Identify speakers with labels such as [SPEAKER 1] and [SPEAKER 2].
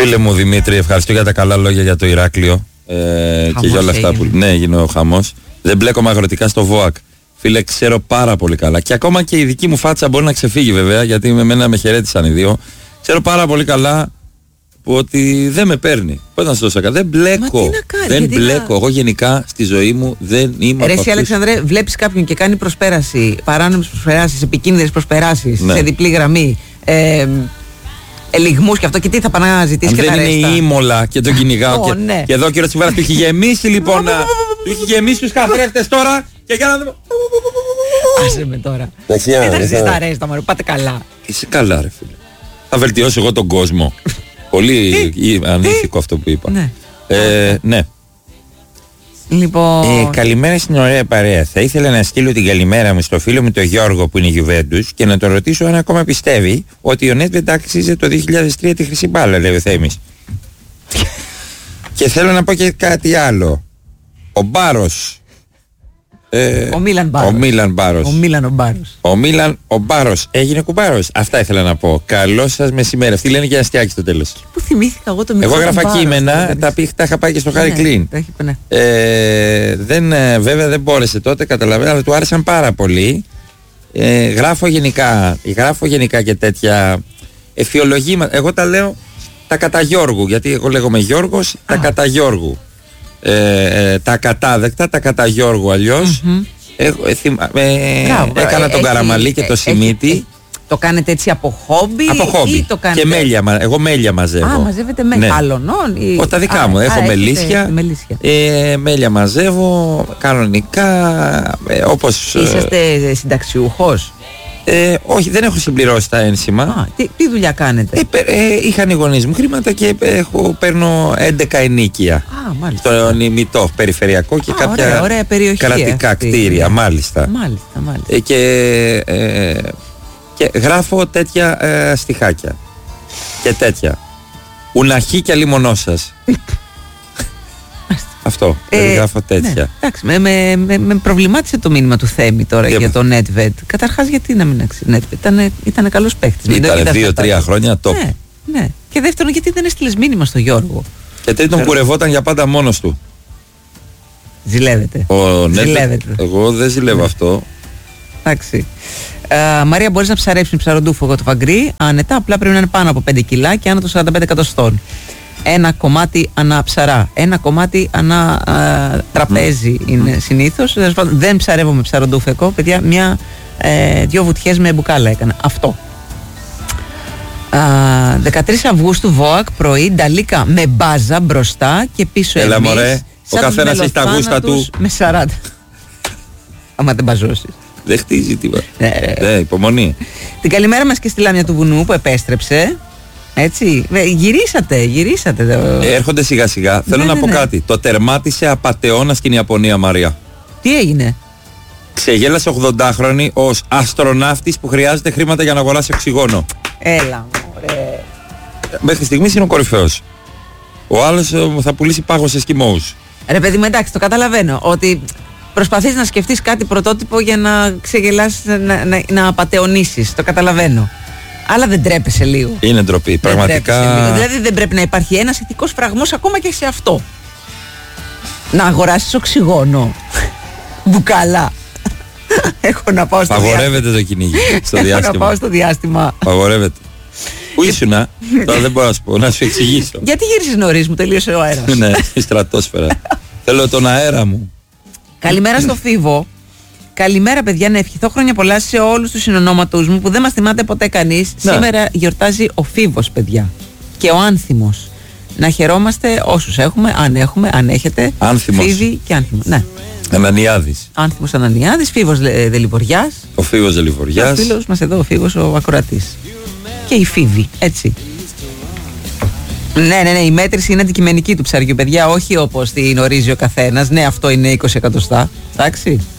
[SPEAKER 1] Φίλε μου Δημήτρη, ευχαριστώ για τα καλά λόγια για το Ηράκλειο και για όλα αυτά που. Ναι, έγινε ο χαμός. Δεν μπλέκομαι αγροτικά στο ΒΟΑΚ. Φίλε, ξέρω πάρα πολύ καλά. Και ακόμα και η δική μου φάτσα μπορεί να ξεφύγει βέβαια, γιατί με μένα με χαιρέτησαν οι δύο. Ξέρω πάρα πολύ καλά που ότι δεν με παίρνει. Πώς να σου δώσω κάτι. Δεν μπλέκω. Δεν μπλέκω. Εγώ γενικά στη ζωή μου δεν είμαι.
[SPEAKER 2] Ρε εσύ Αλεξανδρέ, βλέπεις κάποιον και κάνει προσπέραση, παράνομες προσπεράσεις, επικίνδυνες προσπεράσεις, σε διπλή γραμμή. Ελιγμούς και αυτό, και τι θα πάνε να ζητήσει και τα ρέστα.
[SPEAKER 1] Δεν είναι η Ήμολα και τον κυνηγάω. Και εδώ και ο Τσιβάρας του έχει γεμίσει λοιπόν. Του έχει γεμίσει τους καθρέφτες τώρα και για να δούμε.
[SPEAKER 2] Άσε με τώρα. Δεν θα ζεις τα ρέστα, μωρέ, πάτε καλά.
[SPEAKER 1] Είσαι καλά ρε φίλε. Θα βελτιώσω εγώ τον κόσμο. Πολύ ανήθικο αυτό που είπα. Ναι.
[SPEAKER 2] Λοιπόν...
[SPEAKER 1] καλημέρα στην ωραία παρέα. Θα ήθελα να στείλω την καλημέρα μου στο φίλο μου τον Γιώργο που είναι Γιουβέντους και να τον ρωτήσω αν ακόμα πιστεύει ότι ο Nedved άξιζε το 2003 τη χρυσή μπάλα, λέει ο Θέμης. Και θέλω να πω και κάτι άλλο. Ο Μπάρος.
[SPEAKER 2] Ο Μίλαν Μπάρος. Ο Μίλαν
[SPEAKER 1] ο Μπάρος. Έγινε κουμπάρος. Αυτά ήθελα να πω. Καλό σας μεσημέρι. Αυτοί λένε και αστιάκι στο τέλος.
[SPEAKER 2] Πού θυμήθηκα εγώ το μικρό.
[SPEAKER 1] Εγώ γράφα κείμενα, τα είχα πάει και στο Χάρι Κλίν. Βέβαια δεν μπόρεσε τότε, καταλαβαίνω, αλλά του άρεσαν πάρα πολύ. Γράφω γενικά και τέτοια εφιολογήματα. Εγώ τα λέω τα κατά Γιώργου, γιατί εγώ λέγομαι Γιώργος, τα κατά Γιώργου. Τα κατάδεκτα, τα κατά Γιώργου αλλιώς. Έκανα τον Καραμαλή και το Σιμίτη.
[SPEAKER 2] Το κάνετε έτσι από χόμπι?
[SPEAKER 1] Από χόμπι.
[SPEAKER 2] Ή το κάνετε...
[SPEAKER 1] Και μέλια, εγώ μέλια μαζεύω.
[SPEAKER 2] Μαζεύετε μέλια άλλων?
[SPEAKER 1] Τα δικά μου, έχω μελίσια. Μέλια μαζεύω κανονικά, όπως...
[SPEAKER 2] Είσαστε συνταξιούχος?
[SPEAKER 1] Όχι, δεν έχω συμπληρώσει τα ένσημα.
[SPEAKER 2] Τι δουλειά κάνετε?
[SPEAKER 1] Είχαν οι γονείς μου χρήματα και παίρνω 11 ενίκια στο νημητό περιφερειακό και κάποια
[SPEAKER 2] ωραία
[SPEAKER 1] κρατικά κτίρια. Μάλιστα. Και γράφω τέτοια στιχάκια και τέτοια. Ουναχή λίμωνό σας. Αυτό, γράφω τέτοια.
[SPEAKER 2] Εντάξει, με προβλημάτισε το μήνυμα του Θέμη τώρα για το Nedved. Καταρχάς, γιατί να μην αξίζει Nedved? Ήταν καλός παίχτης.
[SPEAKER 1] Ήταν 2-3 χρόνια top.
[SPEAKER 2] Ναι. Και δεύτερον, γιατί δεν έστειλες μήνυμα στο Γιώργο?
[SPEAKER 1] Και τρίτον, κουρευόταν για πάντα μόνος του.
[SPEAKER 2] Ζηλεύεται.
[SPEAKER 1] Εγώ δεν ζηλεύω αυτό.
[SPEAKER 2] Εντάξει. Μαρία, μπορείς να ψαρέψεις ψαροντούφο εγώ το φαγκρί άνετα, απλά πρέπει να είναι πάνω από 5 κιλά και άνω των 45 εκατοστών. Ένα κομμάτι ανά ψαρά, ένα κομμάτι ανά τραπέζι είναι συνήθως. Δεν ψαρεύω με ψαροντούφεκο, παιδιά, 2 βουτιές με μπουκάλα έκανα. Αυτό. 13 Αυγούστου ΒΟΑΚ πρωί, νταλίκα με μπάζα μπροστά και πίσω εμείς.
[SPEAKER 1] Έλα μωρέ, ο καθένας έχει τα γούστα του.
[SPEAKER 2] Με 40. Άμα δεν μπαζώσεις.
[SPEAKER 1] Δεν χτίζει τίποτα. Υπομονή.
[SPEAKER 2] Την καλημέρα μας και στη Λάμια του Βουνού που επέστρεψε. Έτσι, γυρίσατε.
[SPEAKER 1] Έρχονται σιγά σιγά. Θέλω να πω κάτι. Το τερμάτισε απατεώνα στην Ιαπωνία, Μαρία.
[SPEAKER 2] Τι έγινε?
[SPEAKER 1] Ξεγέλασε 80χρονη ως αστροναύτης που χρειάζεται χρήματα για να αγοράσει οξυγόνο.
[SPEAKER 2] Έλα μωρέ.
[SPEAKER 1] Μέχρι στιγμής είναι ο κορυφαίος. Ο άλλος θα πουλήσει πάγο σε σκιμώους.
[SPEAKER 2] Ρε παιδί μου, εντάξει, το καταλαβαίνω ότι προσπαθείς να σκεφτείς κάτι πρωτότυπο για να ξεγελάσεις, να απατεωνίσεις. Το καταλαβαίνω. Αλλά δεν τρέπεσαι λίγο?
[SPEAKER 1] Είναι ντροπή, πραγματικά.
[SPEAKER 2] Δηλαδή δεν πρέπει να υπάρχει ένας ηθικός φραγμός ακόμα και σε αυτό? Να αγοράσεις οξυγόνο, μπουκάλα. Έχω να πάω στο διάστημα.
[SPEAKER 1] Παγορεύεται το κυνήγι στο διάστημα.
[SPEAKER 2] Έχω να πάω στο διάστημα.
[SPEAKER 1] Παγορεύεται. Πού ήσουνα? Τώρα δεν μπορώ να σου πω, να σου εξηγήσω.
[SPEAKER 2] Γιατί γύρισες νωρίς, μου τελείωσε ο αέρας?
[SPEAKER 1] Ναι, η στρατόσφαιρα. Θέλω τον αέρα μου.
[SPEAKER 2] Καλημέρα στο Φίβο. Καλημέρα, παιδιά, να ευχηθώ χρόνια πολλά σε όλους τους συνονόματους μου που δεν μας θυμάται ποτέ κανείς. Σήμερα γιορτάζει ο Φίβος, παιδιά. Και ο Άνθιμος. Να χαιρόμαστε όσους έχουμε, αν έχετε.
[SPEAKER 1] Άνθιμος.
[SPEAKER 2] Φίβη και Άνθιμος. Ναι.
[SPEAKER 1] Ανανιάδης.
[SPEAKER 2] Άνθιμος Ανανιάδης, Φίβος Δελιβοριάς.
[SPEAKER 1] Ο Φίβος Δελιβοριάς.
[SPEAKER 2] Ο φίλος μας εδώ, ο Φίβος ο ακροατής. Και η Φίβη, έτσι. Ναι, η μέτρηση είναι αντικειμενική του ψαριού, παιδιά, όχι όπως την ορίζει ο καθένας. Ναι, αυτό είναι 20 εκατοστά. Εντάξει.